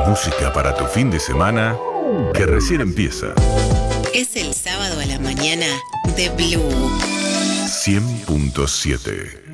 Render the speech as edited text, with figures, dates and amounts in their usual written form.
Música para tu fin de semana que recién empieza. Es el sábado a la mañana de Blue 100.7